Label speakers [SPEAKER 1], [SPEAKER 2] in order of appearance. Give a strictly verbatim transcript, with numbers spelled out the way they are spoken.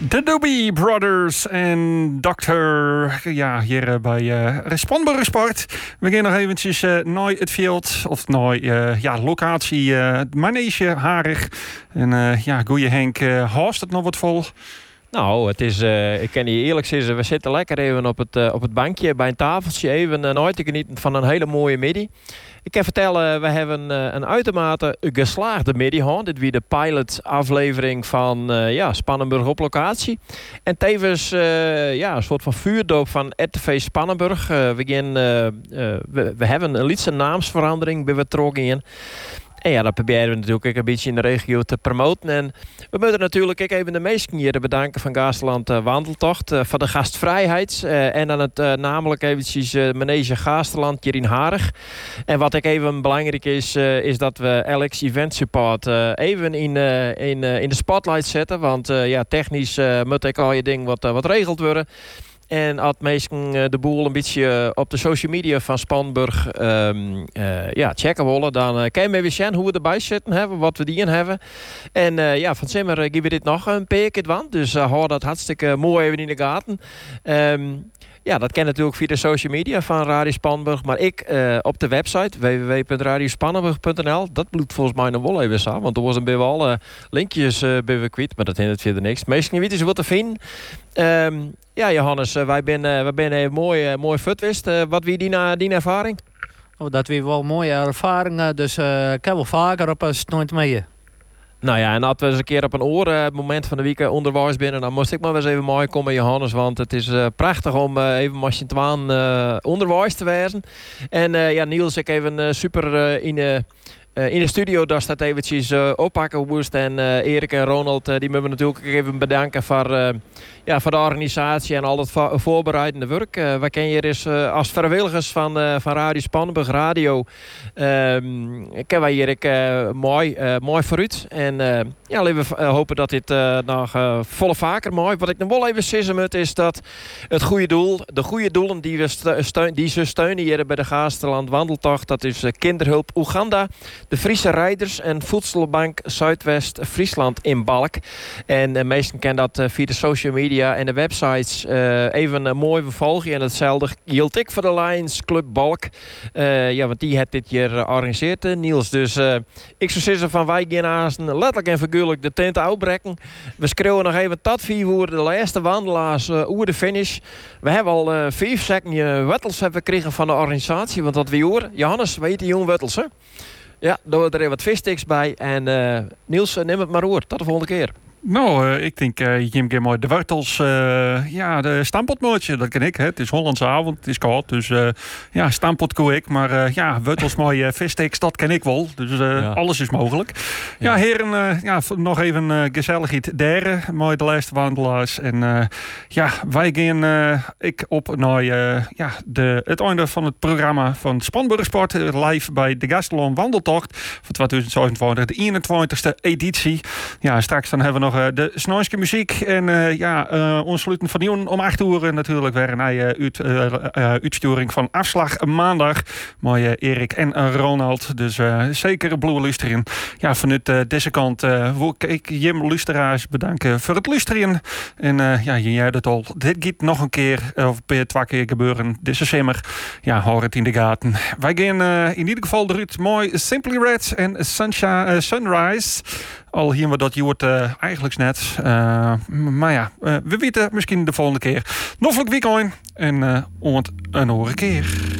[SPEAKER 1] De Doobie Brothers en dokter ja, hier bij uh, Spanburg Sport. We gaan nog eventjes uh, naar het veld, of naar uh, ja, locatie uh, Manege Harig. En uh, ja, goeie Henk, uh, haast het nog wat vol?
[SPEAKER 2] Nou, het is, uh, ik kan je eerlijk zeggen, we zitten lekker even op het, uh, op het bankje bij een tafeltje even uh, nooit te genieten van een hele mooie middag. Ik kan vertellen, we hebben uh, een uitermate geslaagde middag gehad. Dit was de pilotaflevering van uh, ja, Spannenburg op locatie. En tevens uh, ja, een soort van vuurdoop van R T V Spannenburg. Uh, we, gaan, uh, uh, we, we hebben een lietse naamsverandering bij betrokken in. En ja, dat proberen we natuurlijk ook een beetje in de regio te promoten. En we moeten natuurlijk ook even de meesten hier bedanken van Gaasterland uh, Wandeltocht. Uh, voor de gastvrijheid. Uh, en dan het uh, namelijk eventjes uh, Manege Gaasterland hier in Harig. En wat ik even belangrijk is, uh, is dat we Alex Event Support uh, even in, uh, in, uh, in de spotlight zetten. Want uh, ja, technisch uh, moet ik al je ding wat, uh, wat regeld worden. En als mensen de boel een beetje op de social media van Spanburg um, uh, ja, checken willen, dan uh, kan je even zien hoe we erbij zitten hebben, wat we die in hebben. En uh, ja, van Zimmer uh, geven we dit nog een paar keer aan. Dus uh, hou dat hartstikke mooi even in de gaten. Um, Ja, dat kan natuurlijk via de social media van Radio Spanburg. Maar ik uh, op de website w w w punt radio spanburg punt n l. Dat moet volgens mij nog wel even staan. Want er was een beetje al uh, linkjes uh, bij we kwijt. Maar dat hindert verder niks. Meestal weten ze wat te vinden. Um, ja, Johannes, uh, wij zijn uh, wij ben even mooi, uh, mooi futwist. Uh, wat wie die, uh, die ervaring?
[SPEAKER 3] Oh, dat weer wel mooie ervaringen. Dus uh, ik heb wel vaker op een nooit mee.
[SPEAKER 2] Nou ja, en als we eens een keer op een oor uh, het moment van de week onderwijs binnen, dan moest ik maar eens even mooi komen, Johannes. Want het is uh, prachtig om uh, even machine te aan uh, onderwijs te wezen. En uh, ja, Niels, ik even uh, super uh, in de... Uh, in de studio, daar staat eventjes uh, oppakken woest. En uh, Erik en Ronald, uh, die moeten we natuurlijk even bedanken voor, uh, ja, voor de organisatie en al het vo- voorbereidende werk. Uh, wij kennen hier eens uh, als vrijwilligers van, uh, van Radio Spanburg Radio. Um, kennen wij hier uh, mooi, uh, mooi vooruit. En uh, ja, laten we uh, hopen dat dit uh, nog uh, volle vaker mooi. Wat ik nog wel even zeggen moet, is dat het goede doel, de goede doelen die, we steun, die ze steunen hier bij de Gaasterland Wandeltocht, dat is uh, Kinderhulp Oeganda, de Friese Rijders en Voedselbank Zuidwest-Friesland in Balk. En de uh, meesten kennen dat uh, via de social media en de websites uh, even een mooi vervolgje. En hetzelfde hield ik voor de Lions Club Balk. Uh, ja, want die heeft dit jaar georganiseerd, uh, Niels. Dus uh, ik zou zeggen van wij gaan haasten letterlijk en figuurlijk de tent uitbrekken. We schreeuwen nog even tot vier uur de laatste wandelaars uh, over de finish. We hebben al uh, vijf seconden wettels hebben gekregen van de organisatie. Want dat we horen, Johannes, weet je jong wettels, hè? Ja, doen we er even wat vissticks bij. En uh, Niels, neem het maar oor. Tot de volgende keer.
[SPEAKER 1] Nou, uh, ik denk, uh, Jim Gim mooi de wortels, uh, ja, de stampotmootje, dat ken ik. Hè. Het is Hollandse avond, het is koud, dus uh, ja, stampot koe ik. Maar uh, ja, wortels mooie uh, vissticks, dat ken ik wel. Dus uh, ja. Alles is mogelijk. Ja, ja heren, uh, ja, nog even uh, gezelligheid derde. Mooi de laatste wandelaars. En uh, ja, wij gaan uh, ik op naar uh, ja, de, het einde van het programma van Spanburg Sport. Uh, live bij de Gaasterland Wandeltocht voor twintig zevenentwintig, de eenentwintigste editie. Ja, straks dan hebben we nog de Snoiske muziek en uh, ja, uh, ons sluiten van Nieuwen om acht uur natuurlijk weer een uh, uit, uh, uh, uitsturing van afslag maandag. Mooie uh, Erik en uh, Ronald. Dus uh, zeker blauwe luisteren. Ja, vanuit uh, deze kant uh, wil ik Jim luisteraars bedanken voor het luisteren. En uh, ja, jij dat al. Dit gaat nog een keer of per twee keer gebeuren deze zomer. Ja, hou het in de gaten. Wij gaan uh, in ieder geval eruit mooi Simply Red en Sunshine, uh, Sunrise. Al hier we dat joert uh, eigenlijk net. Uh, maar ja, uh, we weten misschien de volgende keer. Nog een weekend en uh, ont een andere keer.